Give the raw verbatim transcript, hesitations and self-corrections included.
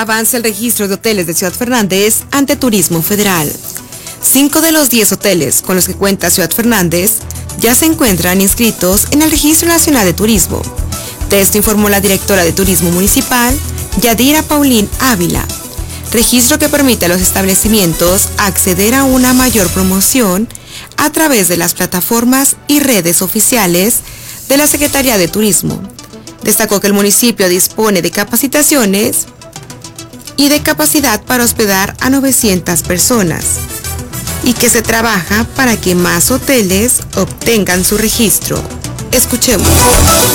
Avanza el registro de hoteles de Ciudad Fernández ante Turismo Federal. Cinco de los diez hoteles con los que cuenta Ciudad Fernández ya se encuentran inscritos en el Registro Nacional de Turismo. De esto informó la directora de Turismo Municipal, Yadira Paulín Ávila. Registro que permite a los establecimientos acceder a una mayor promoción a través de las plataformas y redes oficiales de la Secretaría de Turismo. Destacó que el municipio dispone de capacitaciones y de capacidad para hospedar a novecientas personas y que se trabaja para que más hoteles obtengan su registro. Escuchemos.